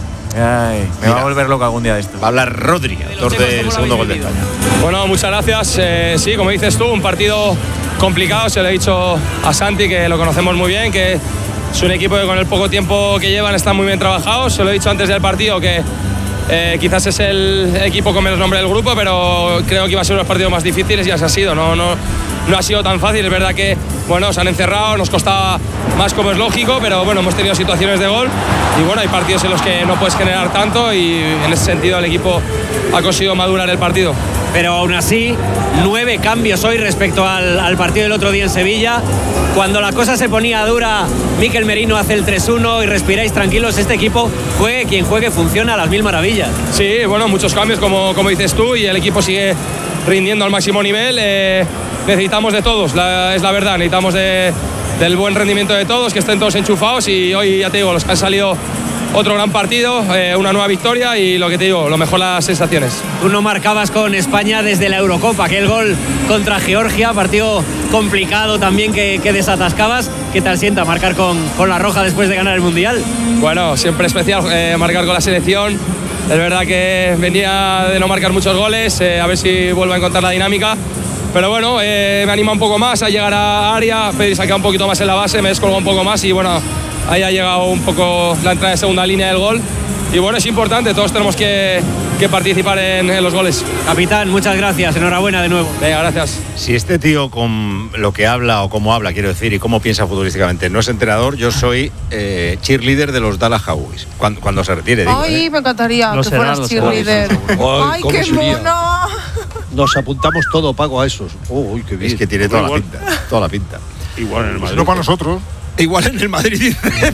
Ay, me Mira. va a volver loco algún día de esto. Va a hablar Rodri, autor del segundo gol de España. Bueno, muchas gracias. Eh, sí, como dices tú, un partido complicado. Se lo he dicho a Santi, que lo conocemos muy bien, que es un equipo que con el poco tiempo que llevan están muy bien trabajados. Se lo he dicho antes del partido, que eh, quizás es el equipo con menos nombre del grupo, pero creo que iba a ser unos partidos más difíciles y así ha sido. No, no, no ha sido tan fácil. Es verdad que bueno, se han encerrado, nos costaba más, como es lógico, pero bueno, hemos tenido situaciones de gol y bueno, hay partidos en los que no puedes generar tanto y en ese sentido el equipo ha conseguido madurar el partido. Pero aún así, nueve cambios hoy respecto al, al partido del otro día en Sevilla. Cuando la cosa se ponía dura, Mikel Merino hace el tres uno y respiráis tranquilos. Este equipo, juegue quien juegue, funciona a las mil maravillas. Sí, bueno, muchos cambios, como, como dices tú, y el equipo sigue rindiendo al máximo nivel. Eh, necesitamos de todos, la, es la verdad, necesitamos de, del buen rendimiento de todos, que estén todos enchufados y hoy, ya te digo, los que han salido otro gran partido, eh, una nueva victoria y lo que te digo, lo mejor las sensaciones. Tú no marcabas con España desde la Eurocopa, aquel gol contra Georgia, partido complicado también que, que desatascabas. ¿Qué tal sienta marcar con, con la roja después de ganar el Mundial? Bueno, siempre especial eh, marcar con la selección. Es verdad que venía de no marcar muchos goles, eh, a ver si vuelvo a encontrar la dinámica. Pero bueno, eh, me anima un poco más a llegar a área, Pedri se ha quedado un poquito más en la base, me descolgó un poco más y bueno, ahí ha llegado un poco la entrada de segunda línea del gol. Y bueno, es importante, todos tenemos que, que participar en, en los goles. Capitán, muchas gracias, enhorabuena de nuevo. Venga, gracias. Si este tío con lo que habla o cómo habla, quiero decir, y cómo piensa futbolísticamente, no es entrenador, yo soy eh, cheerleader de los Dallas Cowboys. Cuando, cuando se retire, digo. Ay, ¿eh? me encantaría No que será, fueras no cheerleader. Ay, ¿cómo qué sería? mono. Nos apuntamos todo, Paco, a esos. Oh, uy, qué bien. Es que tiene toda la Igual. pinta. Toda la pinta. Igual en el Madrid. No para nosotros. Igual en el Madrid dice.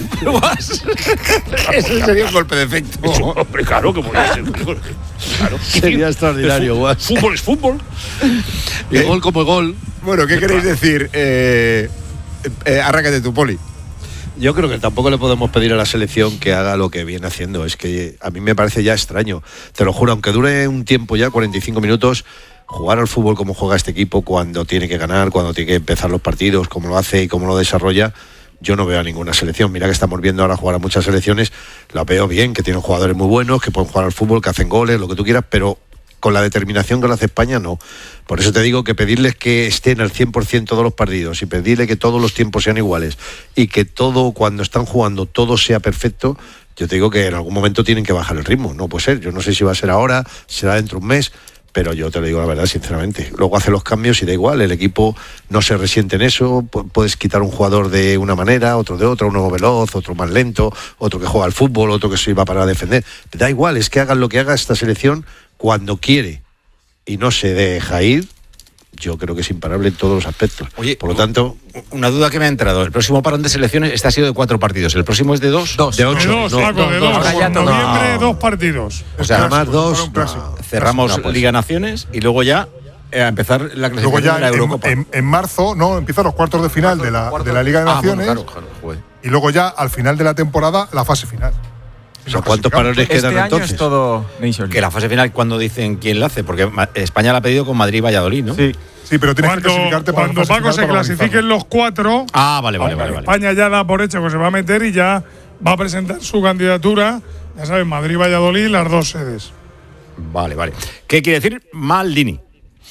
Ese sería un golpe de efecto. Eso, hombre, claro que podría ser. Claro. Sería extraordinario, El fu- Guas. Fútbol es fútbol. Y gol como gol. Bueno, ¿qué queréis decir? Eh, eh, arráncate tu, Poli. Yo creo que tampoco le podemos pedir a la selección que haga lo que viene haciendo. Es que a mí me parece ya extraño. Te lo juro, aunque dure un tiempo ya, cuarenta y cinco minutos, jugar al fútbol como juega este equipo, cuando tiene que ganar, cuando tiene que empezar los partidos, cómo lo hace y cómo lo desarrolla, yo no veo a ninguna selección. Mira que estamos viendo ahora jugar a muchas selecciones, la veo bien, que tienen jugadores muy buenos, que pueden jugar al fútbol, que hacen goles, lo que tú quieras, pero con la determinación que lo hace España, no. Por eso te digo que pedirles que estén al cien por ciento todos los partidos y pedirle que todos los tiempos sean iguales y que todo, cuando están jugando, todo sea perfecto, yo te digo que en algún momento tienen que bajar el ritmo. No puede ser, yo no sé si va a ser ahora, será dentro de un mes, pero yo te lo digo la verdad, sinceramente. Luego hace los cambios y da igual, el equipo no se resiente en eso, puedes quitar un jugador de una manera, otro de otra, uno veloz, otro más lento, otro que juega al fútbol, otro que se va para defender. Da igual, es que hagan lo que haga esta selección cuando quiere y no se deja ir, yo creo que es imparable en todos los aspectos. Oye, por lo tanto, una duda que me ha entrado. El próximo parón de selecciones este ha sido de cuatro partidos. ¿El próximo es de dos? Dos. de ocho. De dos, no, Paco, de no, dos. ahora ya En todo. noviembre, No. dos partidos. O sea, además dos, Para un clásico. cerramos No, pues. Liga Naciones y luego ya eh, a empezar la Luego clasificación ya de la en, Eurocopa. en- en marzo, no, empiezan los cuartos de final de la, de la Liga de Ah, bueno, Naciones claro, claro, joder. y luego ya al final de la temporada la fase final. o sea, ¿cuántos parones Este quedan año entonces? es todo Nations Que la League. fase final, cuando dicen quién la hace, porque Ma- España la ha pedido con Madrid y Valladolid, ¿no? Sí. Sí, pero tienes que Cuando, clasificarte para cuando la fase Paco final se para clasifiquen los cuatro, Ah, vale, vale, vale. vale. España ya da por hecho que se va a meter y ya va a presentar su candidatura. Ya sabes, Madrid, Valladolid, las dos sedes. Vale, vale. ¿Qué quiere decir Maldini?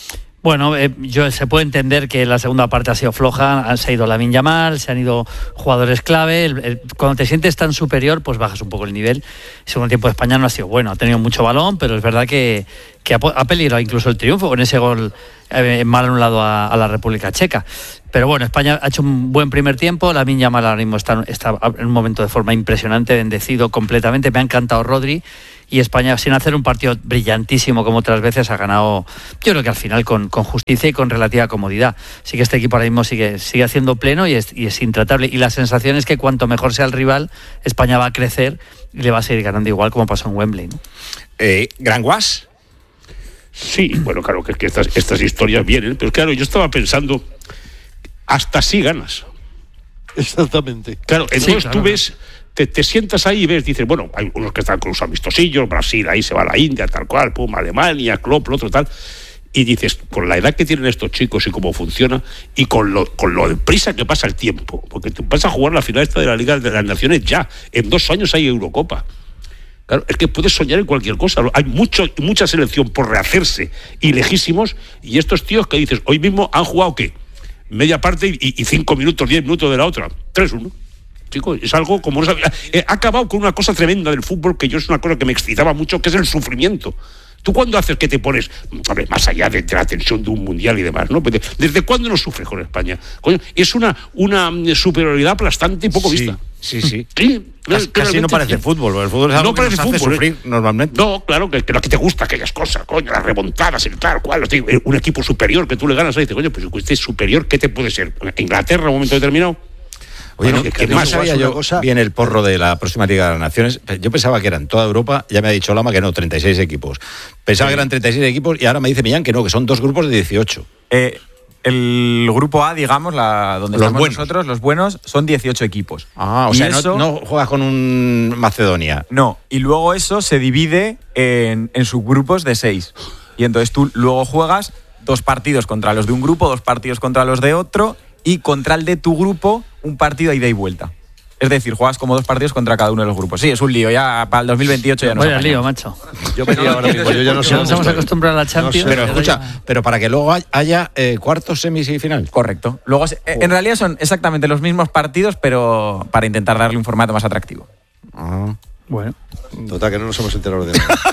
Bueno, eh, yo se puede entender que la segunda parte ha sido floja, se ha ido Lamine Yamal, se han ido jugadores clave. El, el, cuando te sientes tan superior, pues bajas un poco el nivel. El segundo tiempo de España no ha sido bueno, ha tenido mucho balón, pero es verdad que, que ha, ha peligrado incluso el triunfo con ese gol eh, mal anulado a, a la República Checa. Pero bueno, España ha hecho un buen primer tiempo. Lamine Yamal ahora mismo está, está en un momento de forma impresionante, bendecido completamente. Me ha encantado Rodri. Y España, sin hacer un partido brillantísimo como otras veces, ha ganado, yo creo que al final con, con justicia y con relativa comodidad. Sí que este equipo ahora mismo sigue, sigue haciendo pleno y es, y es intratable. Y la sensación es que cuanto mejor sea el rival, España va a crecer y le va a seguir ganando igual como pasó en Wembley, ¿no? Eh, ¿Gran Guas? Sí, bueno, claro que, que estas, estas historias vienen, pero claro, yo estaba pensando, hasta así ganas. Exactamente. Claro, entonces sí, claro, tú ves... Te, te sientas ahí y ves, dices, bueno, hay unos que están con los amistosillos, Brasil, ahí se va a la India, tal cual, pum, Alemania, Klopp, lo otro tal, y dices, con la edad que tienen estos chicos y cómo funciona, y con lo, con lo deprisa que pasa el tiempo, porque tú vas a jugar la final esta de la Liga de las Naciones ya, en dos años hay Eurocopa. Claro, es que puedes soñar en cualquier cosa, hay mucho, mucha selección por rehacerse, y lejísimos, y estos tíos que dices, hoy mismo han jugado, ¿qué? Media parte y, y cinco minutos, diez minutos de la otra, tres uno. Chicos, es algo como no sabía. Eh, ha acabado con una cosa tremenda del fútbol que yo es una cosa que me excitaba mucho, que es el sufrimiento. ¿Tú cuándo haces que te pones, a ver, más allá de, de la tensión de un mundial y demás, ¿no? ¿Desde cuándo no sufres con España? Coño, es una, una superioridad aplastante y poco sí, vista. Sí, sí. sí casi, casi no parece fútbol. El fútbol es algo no que parece nos hace fútbol, sufrir ¿eh? normalmente. No, claro, que, que a ti te gusta aquellas cosas, coño, las remontadas, el tal cual, un equipo superior que tú le ganas, y dices, coño, pues este superior, ¿qué te puede ser? ¿Inglaterra en un momento determinado? Oye, bueno, no, que, que más sabía yo cosa... bien el porro de la próxima Liga de las Naciones. Yo pensaba que eran toda Europa, ya me ha dicho Lama que no, treinta y seis equipos. Pensaba sí. que eran treinta y seis equipos y ahora me dice Millán que no, que son dos grupos de dieciocho. Eh, el grupo A, digamos, la, donde los estamos buenos. nosotros, los buenos, son dieciocho equipos. Ah, o y sea, eso, no, no juegas con un Macedonia. No, y luego eso se divide en, en subgrupos de seis. Y entonces tú luego juegas dos partidos contra los de un grupo, dos partidos contra los de otro y contra el de tu grupo un partido a ida y vuelta. Es decir, juegas como dos partidos contra cada uno de los grupos. Sí, es un lío. Ya para el dos mil veintiocho ya no Vaya lío, macho. Yo me lío ahora mismo. Yo ya no sé. Nos hemos acostumbrado a la Champions. No sé, pero escucha, ya... pero para que luego haya eh, cuartos, semis y final. Correcto. Luego, eh, en realidad son exactamente los mismos partidos, pero para intentar darle un formato más atractivo. Ah. Bueno. Total, que no nos hemos enterado de nada.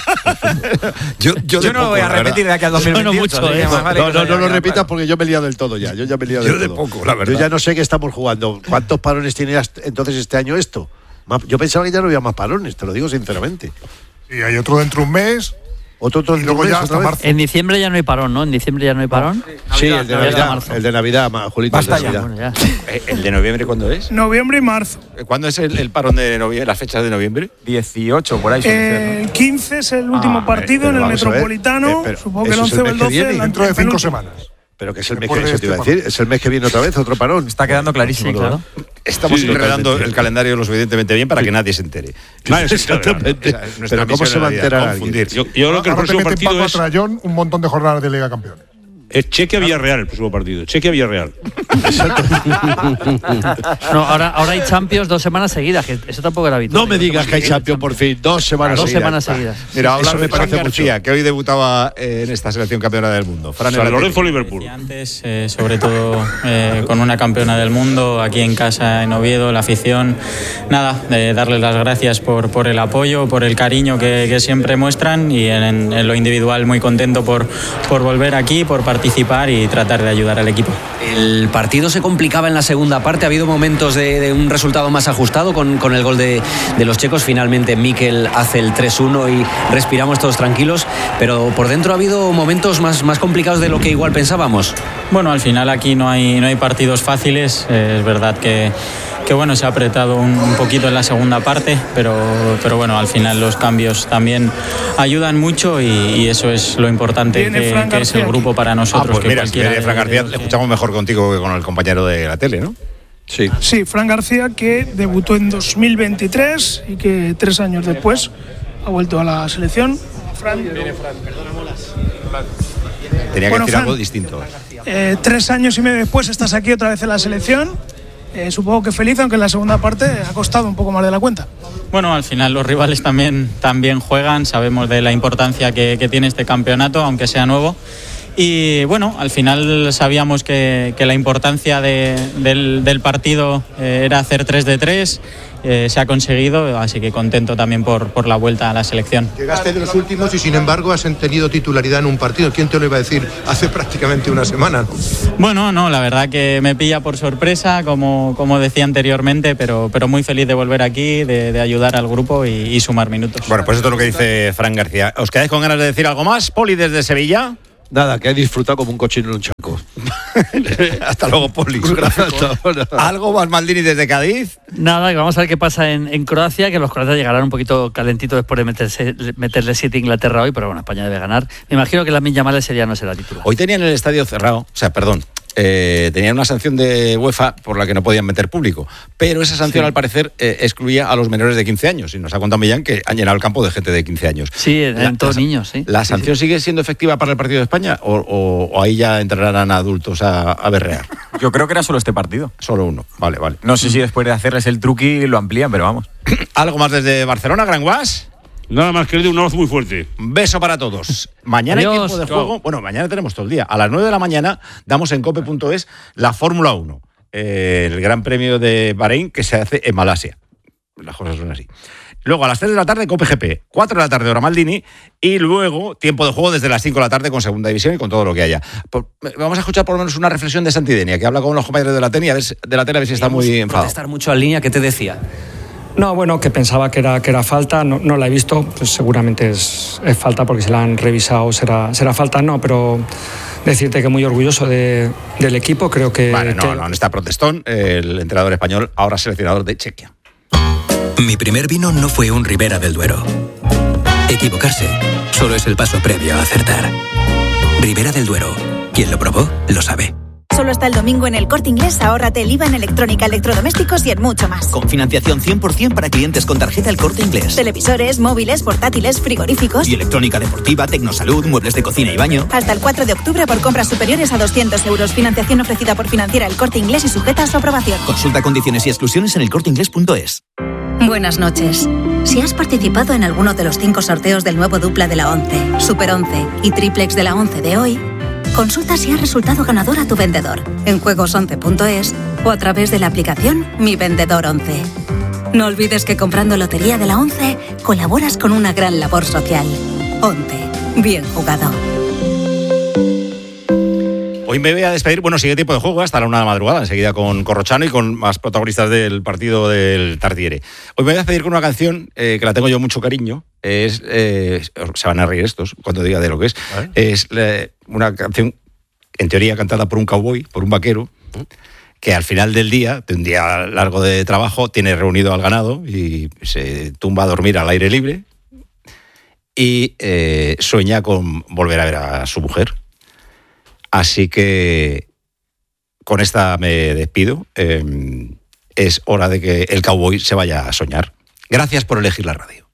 yo, yo, yo no lo voy a repetir de aquí al dos mil veintiocho. No, mucho, ¿eh? no, no, no, no lo repitas porque yo me he liado del todo ya. Yo ya me he liado yo del de todo. poco, la verdad. Yo ya no sé qué estamos jugando. ¿Cuántos parones tiene entonces este año esto? Yo pensaba que ya no había más parones, te lo digo sinceramente. Y hay otro dentro de un mes. Otro, otro y luego ya hasta marzo. En diciembre ya no hay parón, ¿no? En diciembre ya no hay parón. Sí, el de Navidad, el de Navidad, Julito. Basta el de ya. Navidad. Bueno, ya. ¿El de noviembre cuándo es? Noviembre y marzo. ¿Cuándo es el, el parón de noviembre, las fechas de noviembre? dieciocho, por ahí. El quince es el último ah, partido en el Metropolitano. Eh, pero, Supongo que el once o el doce. Dentro de cinco semanas. Pero que es el mes que, eso te iba a decir, es el mes que viene otra vez, otro parón. Está quedando clarísimo. Sí, claro. Estamos sí, enredando el calendario lo suficientemente bien para sí. que nadie se entere. Claro, exactamente. Pero ¿cómo se va a enterar alguien? Yo, yo creo que el próximo partido es... Trayón, un montón de jornadas de Liga Campeones. Es Chequia-Villarreal el próximo partido. Chequia-Villarreal. No, ahora, ahora hay Champions dos semanas seguidas, que eso tampoco era habitual. No me digas que hay Champions por fin, dos semanas dos seguidas. semanas seguidas. Mira, hablar eso de me Fran parece García, mucho. que hoy debutaba en esta selección campeona del mundo. Fran San Lorenzo Liverpool. Antes, eh, sobre todo eh, con una campeona del mundo aquí en casa en Oviedo, la afición, nada, de darles las gracias por, por el apoyo, por el cariño que, que siempre muestran y en, en lo individual muy contento por, por volver aquí, por participar y tratar de ayudar al equipo. El partido se complicaba en la segunda parte, ha habido momentos de, de un resultado más ajustado con, con el gol de, de los checos. Finalmente Mikel hace el tres uno y respiramos todos tranquilos, pero por dentro ha habido momentos más, más complicados de lo que igual pensábamos. Bueno, al final aquí no hay, no hay partidos fáciles, eh, es verdad que que bueno, se ha apretado un, un poquito en la segunda parte, pero, pero bueno, al final los cambios también ayudan mucho y, y eso es lo importante que, que es el grupo para nosotros. Ah, pues que mira, cualquiera si Fran García le escuchamos mejor contigo que con el compañero de la tele, ¿no? Sí. Sí, Fran García, que debutó en dos mil veintitrés y que tres años después ha vuelto a la selección. Fran. Tenía que bueno, decir Fran, algo distinto. Eh, tres años y medio después estás aquí otra vez en la selección. Eh, supongo que feliz, aunque en la segunda parte ha costado un poco más de la cuenta. Bueno, al final los rivales también, también juegan, sabemos de la importancia que, que tiene este campeonato, aunque sea nuevo. Y bueno, al final sabíamos que, que la importancia de, del, del partido eh, era hacer tres de tres. Eh, se ha conseguido, así que contento también por, por la vuelta a la selección. Llegaste de los últimos y sin embargo has tenido titularidad en un partido. ¿Quién te lo iba a decir hace prácticamente una semana? Bueno, no, la verdad que me pilla por sorpresa, como, como decía anteriormente, pero, pero muy feliz de volver aquí, de, de ayudar al grupo y, y sumar minutos. Bueno, pues esto es lo que dice Fran García. ¿Os quedáis con ganas de decir algo más? Poli, desde Sevilla. Nada, que he disfrutado como un cochino en un charco. Hasta luego, Poli. ¿Algo más, Maldini, desde Cádiz? Nada, que vamos a ver qué pasa en, en Croacia, que los croatas llegarán un poquito calentitos después de meterse, meterle siete a Inglaterra hoy, pero bueno, España debe ganar. Me imagino que Lamine Yamal ese día no será titular. Hoy tenían el estadio cerrado, o sea, perdón, eh, tenían una sanción de UEFA por la que no podían meter público, pero esa sanción sí. al parecer eh, excluía a los menores de quince años, y nos ha contado Millán que han llenado el campo de gente de quince años. Sí, en la, todos la, niños, sí. ¿La sanción sí, sí. sigue siendo efectiva para el partido de España o, o, o ahí ya entrarán adultos a, a berrear? Yo creo que era solo este partido. Solo uno, vale, vale. No sé si después de hacerles el truqui lo amplían, pero vamos. ¿Algo más desde Barcelona, Gran Guas? Nada más, querido, un abrazo muy fuerte. Beso para todos. Mañana Adiós. hay tiempo de juego. Bueno, mañana tenemos todo el día. A las nueve de la mañana damos en cope punto es la Fórmula uno. Eh, el Gran Premio de Bahrein que se hace en Malasia. Las cosas son así. Luego a las tres de la tarde Cope G P, cuatro de la tarde hora Maldini y luego tiempo de juego desde las cinco de la tarde con Segunda División y con todo lo que haya. Por, vamos a escuchar por lo menos una reflexión de Santidenia, que habla con los compañeros de la tele, a ver, de la tele, a ver si está muy enfadado. Protestar mucho en línea, ¿qué te decía? No, bueno, que pensaba que era, que era falta, no, no la he visto, pues seguramente es, es falta porque se la han revisado, será, será falta, no, pero decirte que muy orgulloso de, del equipo, creo que... Vale, no, que... no, no está protestón, el entrenador español, ahora seleccionador de Chequia. Mi primer vino no fue un Ribera del Duero. Equivocarse solo es el paso previo a acertar. Ribera del Duero, quien lo probó, lo sabe. Solo hasta el domingo en El Corte Inglés, ahórrate el I V A en electrónica, electrodomésticos y en mucho más. Con financiación cien por ciento para clientes con tarjeta El Corte Inglés. Televisores, móviles, portátiles, frigoríficos. Y electrónica deportiva, tecnosalud, muebles de cocina y baño. Hasta el cuatro de octubre por compras superiores a doscientos euros. Financiación ofrecida por Financiera El Corte Inglés y sujeta a su aprobación. Consulta condiciones y exclusiones en el corte inglés punto es. Buenas noches. Si has participado en alguno de los cinco sorteos del nuevo dupla de la once, Super once y Triplex de la once de hoy, consulta si has resultado ganador a tu vendedor en juegos once punto es o a través de la aplicación Mi Vendedor once. No olvides que comprando Lotería de la once colaboras con una gran labor social. once. Bien jugado. Hoy me voy a despedir, bueno, sigue tiempo de juego hasta la una de la madrugada, enseguida con Corrochano y con más protagonistas del partido del Tartiere. Hoy me voy a despedir con una canción eh, que la tengo yo mucho cariño, es, eh, se van a reír estos cuando diga de lo que es, es eh, una canción en teoría cantada por un cowboy, por un vaquero, que al final del día, de un día largo de trabajo, tiene reunido al ganado y se tumba a dormir al aire libre y eh, sueña con volver a ver a su mujer. Así que con esta me despido. Eh, es hora de que el cowboy se vaya a soñar. Gracias por elegir la radio.